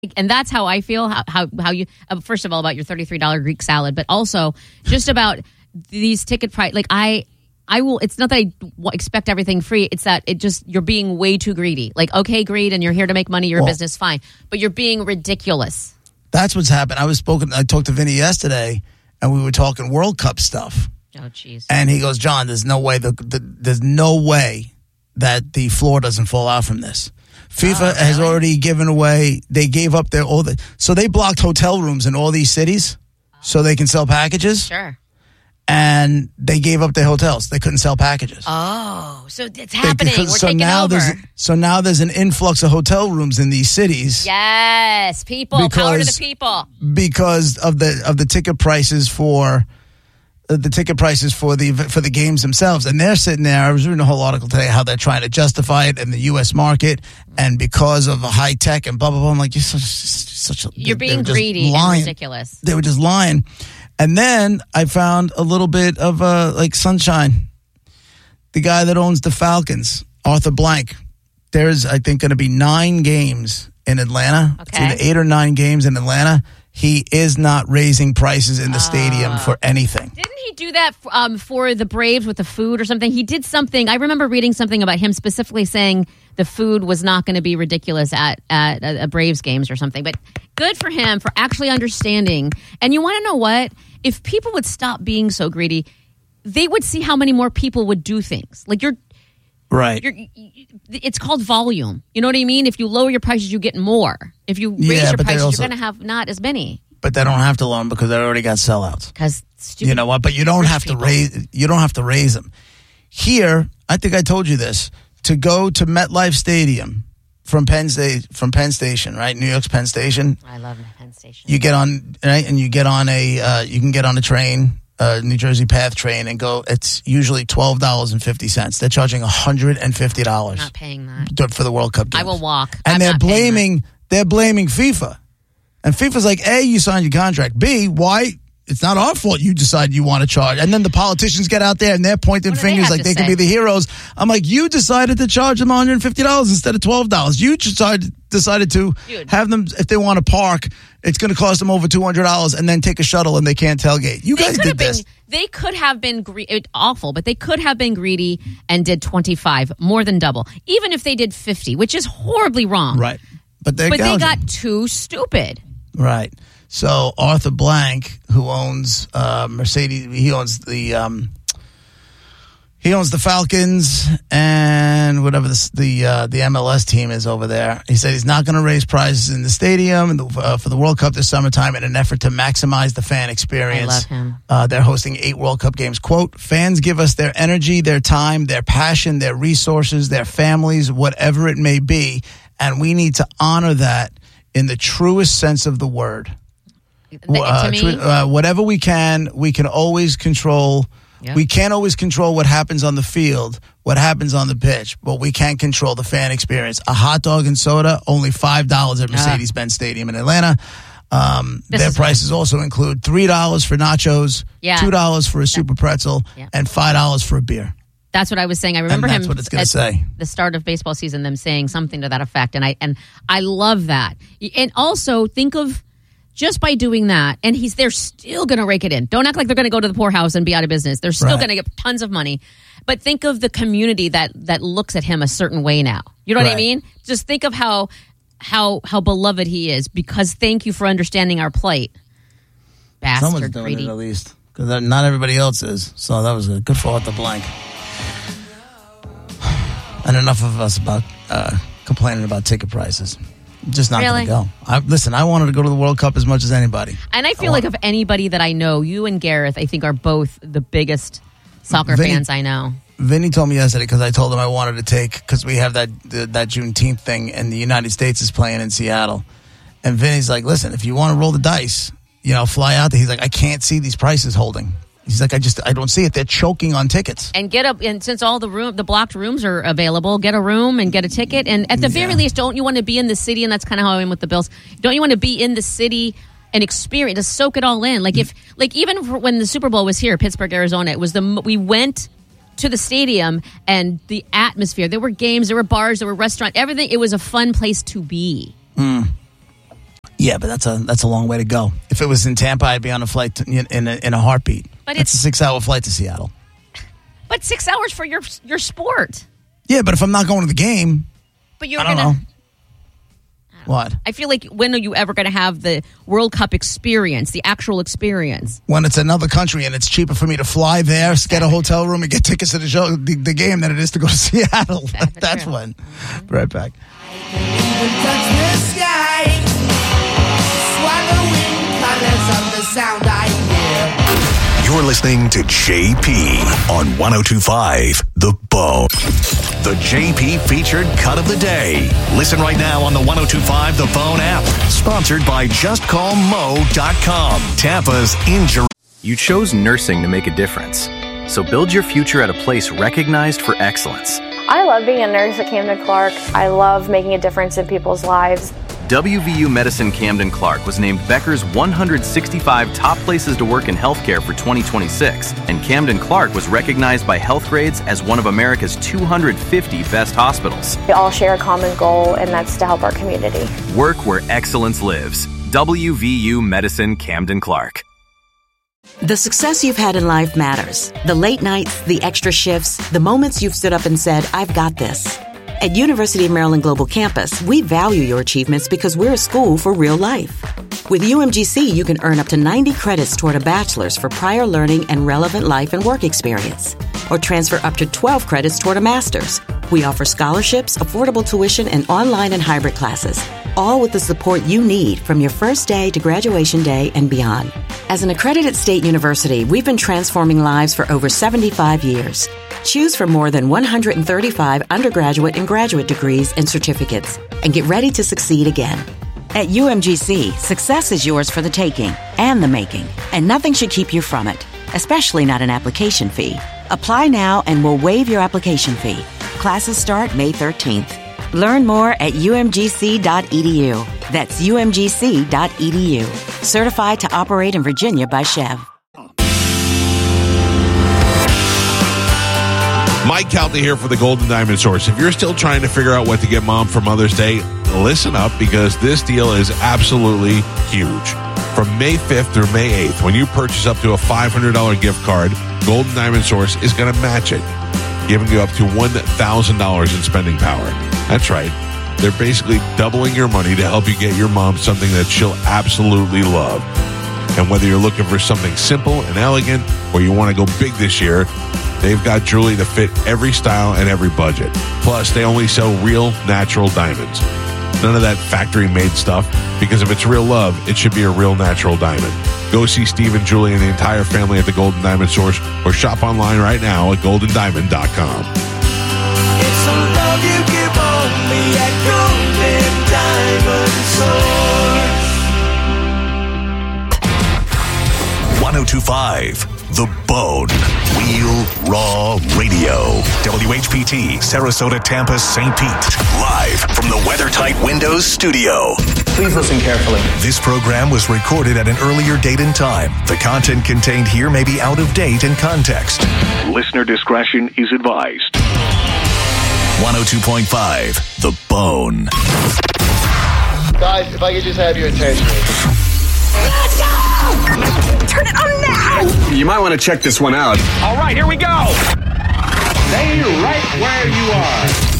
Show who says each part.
Speaker 1: And that's how I feel. How you first of all about your $33 Greek salad, but also just about these ticket price. Like I will. It's not that I expect everything free. It's that you're being way too greedy. Like, okay, greed, and you're here to make money. You're a business, fine, but you're being ridiculous.
Speaker 2: That's what's happened. I talked to Vinny yesterday, and we were talking World Cup stuff.
Speaker 1: Oh, jeez.
Speaker 2: And he goes, John, there's no way there's no way that the floor doesn't fall out from this. FIFA has already given away. They gave up so they blocked hotel rooms in all these cities so they can sell packages.
Speaker 1: Sure.
Speaker 2: And they gave up their hotels. They couldn't sell packages.
Speaker 1: Oh, so it's happening. We're taking over.
Speaker 2: So now there's an influx of hotel rooms in these cities.
Speaker 1: Yes, power to the people.
Speaker 2: Because of the ticket prices for the games themselves, and they're sitting there. I was reading a whole article today how they're trying to justify it in the U.S. market, and because of high tech and blah blah blah. I'm like,
Speaker 1: you're being greedy and ridiculous.
Speaker 2: They were just lying. And then I found a little bit of sunshine. The guy that owns the Falcons, Arthur Blank. There's, I think, going to be 9 games in Atlanta.
Speaker 1: Okay.
Speaker 2: It's either 8 or 9 games in Atlanta. He is not raising prices in the stadium for anything.
Speaker 1: Didn't he do that for the Braves with the food or something? He did something. I remember reading something about him specifically saying the food was not going to be ridiculous at Braves games or something. But good for him for actually understanding. And you want to know what? If people would stop being so greedy, they would see how many more people would do things. Like
Speaker 2: Right.
Speaker 1: It's called volume. You know what I mean? If you lower your prices, you get more. If you raise your prices, you're going to have not as many.
Speaker 2: But they don't have to lower them because they already got sellouts.
Speaker 1: Because
Speaker 2: you know what? But you don't have to raise. You don't have to raise them. Here, I think I told you this. To go to MetLife Stadium from Penn Station, right? New York's Penn Station.
Speaker 1: I love Penn Station.
Speaker 2: You get on and you get on you can get on a train. New Jersey Path train and go. It's usually $12.50. They're charging $150.
Speaker 1: I'm not paying that
Speaker 2: for the World Cup games.
Speaker 1: I will walk.
Speaker 2: And they're blaming FIFA, and FIFA's like, A, you signed your contract. B, why? It's not our fault you decide you want to charge. And then the politicians get out there and they're pointing fingers like they can be the heroes. I'm like, you decided to charge them $150 instead of $12. You decided to have them, if they want to park, it's going to cost them over $200 and then take a shuttle and they can't tailgate. You guys did this.
Speaker 1: They could have been awful, but they could have been greedy and did 25, more than double. Even if they did 50, which is horribly wrong.
Speaker 2: Right. But they
Speaker 1: got too stupid.
Speaker 2: Right. So Arthur Blank, who owns Mercedes, he owns the Falcons and whatever the MLS team is over there. He said he's not going to raise prices in the stadium for the World Cup this summertime in an effort to maximize the fan experience.
Speaker 1: I love
Speaker 2: him. They're hosting 8 World Cup games. Quote, fans give us their energy, their time, their passion, their resources, their families, whatever it may be, and we need to honor that in the truest sense of the word. Whatever we can always control. Yep. We can't always control what happens on the field, what happens on the pitch, but we can control the fan experience. A hot dog and soda, only $5 at Mercedes-Benz Stadium in Atlanta. Their prices also include $3 for nachos, $2 for a super pretzel, and $5 for a beer.
Speaker 1: That's what I was saying. I remember
Speaker 2: that's what it's going to say.
Speaker 1: The start of baseball season, them saying something to that effect, and I love that. And also think of, just by doing that, and they're still going to rake it in. Don't act like they're going to go to the poorhouse and be out of business. They're still going to get tons of money. But think of the community that looks at him a certain way now. You know what I mean? Just think of how beloved he is, because thank you for understanding our plight. Bastard.
Speaker 2: Someone's doing it at least, because not everybody else is. So that was good for Arthur Blank. And enough of us about complaining about ticket prices. Just not going to go. I wanted to go to the World Cup as much as anybody.
Speaker 1: And I feel like of anybody that I know, you and Gareth, I think, are both the biggest soccer fans I know.
Speaker 2: Vinny told me yesterday, because I told him I wanted to take, because we have that Juneteenth thing, and the United States is playing in Seattle. And Vinny's like, listen, if you want to roll the dice, fly out there. He's like, I can't see these prices holding. He's like, I don't see it. They're choking on tickets.
Speaker 1: And and since all the blocked rooms are available, get a room and get a ticket. And at the very least, don't you want to be in the city? And that's kind of how I am with the Bills. Don't you want to be in the city and experience, to soak it all in? Even when the Super Bowl was here, Pittsburgh, Arizona, we went to the stadium and the atmosphere. There were games, there were bars, there were restaurants, everything. It was a fun place to be.
Speaker 2: Yeah, but that's a long way to go. If it was in Tampa, I'd be on a flight in a heartbeat. But it's a 6-hour flight to Seattle.
Speaker 1: But 6 hours for your sport.
Speaker 2: Yeah, but if I'm not going to the game,
Speaker 1: but you're
Speaker 2: I don't know. What?
Speaker 1: I feel like when are you ever going to have the World Cup experience, the actual experience? When
Speaker 2: it's another country and it's cheaper for me to fly there, get a hotel room, and get tickets to the show, the game than it is to go to Seattle. That's when. Mm-hmm. Right back.
Speaker 3: You're listening to JP on 102.5 The Bone. The JP featured cut of the day. Listen right now on the 102.5 The Bone app. Sponsored by JustCallMo.com. Tampa's injury.
Speaker 4: You chose nursing to make a difference. So build your future at a place recognized for excellence.
Speaker 5: I love being a nurse at Camden Clark. I love making a difference in people's lives.
Speaker 4: WVU Medicine Camden Clark was named Becker's 165 top places to work in healthcare for 2026, and Camden Clark was recognized by Healthgrades as one of America's 250 best hospitals.
Speaker 5: We all share a common goal, and that's to help our community.
Speaker 4: Work where excellence lives. WVU Medicine Camden Clark.
Speaker 6: The success you've had in life matters. The late nights, the extra shifts, the moments you've stood up and said, I've got this. At University of Maryland Global Campus, we value your achievements because we're a school for real life. With UMGC, you can earn up to 90 credits toward a bachelor's for prior learning and relevant life and work experience, or transfer up to 12 credits toward a master's. We offer scholarships, affordable tuition, and online and hybrid classes, all with the support you need from your first day to graduation day and beyond. As an accredited state university, we've been transforming lives for over 75 years. Choose from more than 135 undergraduate and graduate degrees and certificates, and get ready to succeed again. At UMGC, success is yours for the taking and the making, and nothing should keep you from it, especially not an application fee. Apply now and we'll waive your application fee. Classes start May 13th. Learn more at umgc.edu. That's umgc.edu. Certified to operate in Virginia by Chev.
Speaker 7: Mike Calta here for the Golden Diamond Source. If you're still trying to figure out what to get mom for Mother's Day, listen up because this deal is absolutely huge. From May 5th through May 8th, when you purchase up to a $500 gift card, Golden Diamond Source is going to match it, giving you up to $1,000 in spending power. That's right. They're basically doubling your money to help you get your mom something that she'll absolutely love. And whether you're looking for something simple and elegant or you want to go big this year, they've got jewelry to fit every style and every budget. Plus, they only sell real, natural diamonds. None of that factory-made stuff, because if it's real love, it should be a real natural diamond. Go see Steve and Julie and the entire family at the Golden Diamond Source or shop online right now at goldendiamond.com.
Speaker 8: It's some love you give only at Golden Diamond Source.
Speaker 3: 102.5 The Bone. Real Raw Radio. WHPT, Sarasota, Tampa, St. Pete. Live from the WeatherTight Windows studio.
Speaker 9: Please listen carefully.
Speaker 3: This program was recorded at an earlier date and time. The content contained here may be out of date and context. Listener discretion is advised. 102.5 The Bone.
Speaker 9: Guys, if I could just have your attention.
Speaker 8: Let's go! Turn it on now!
Speaker 10: You might want to check this one out.
Speaker 11: All right, here we go. Stay right where you are.